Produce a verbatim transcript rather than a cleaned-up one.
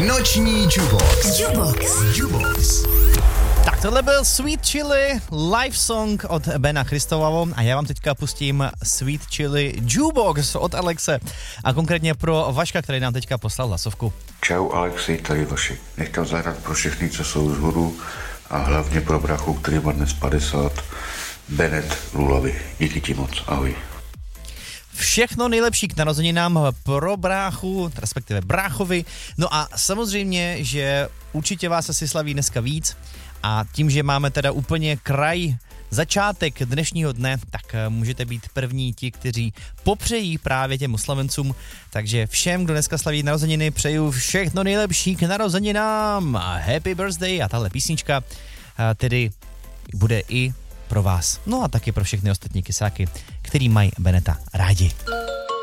Noční Jukebox. Jukebox. Jukebox. Tak tohle byl Sweet Chili live song od Bena Christovavo a já vám teďka pustím Sweet Chili Jukebox od Alexe a konkrétně pro Vaška, který nám teďka poslal hlasovku. Čau Alexi, tady Vašek. Nechtěl zahrát pro všechny, co jsou vzhůru a hlavně pro brachu, který má dnes padesát, Bennett Lulavy. Díky ti moc, ahoj. Všechno nejlepší k narozeninám pro bráchu, respektive bráchovi. No a samozřejmě, že určitě vás asi slaví dneska víc a tím, že máme teda úplně kraj začátek dnešního dne, tak můžete být první ti, kteří popřejí právě těm oslavencům. Takže všem, kdo dneska slaví narozeniny, přeju všechno nejlepší k narozeninám. Happy birthday a tahle písnička tedy bude i pro vás. No a taky pro všechny ostatní kysáky, který mají Beneta rádi.